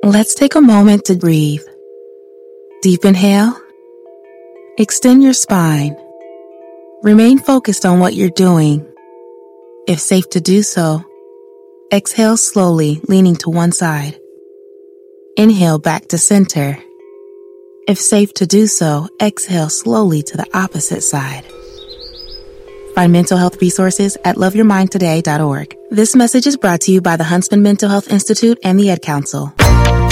Let's take a moment to breathe. Deep inhale. Extend your spine. Remain focused on what you're doing. If safe to do so, exhale slowly, leaning to one side. Inhale back to center. If safe to do so, exhale slowly to the opposite side. Find mental health resources at loveyourmindtoday.org. This message is brought to you by the Huntsman Mental Health Institute and the Ad Council.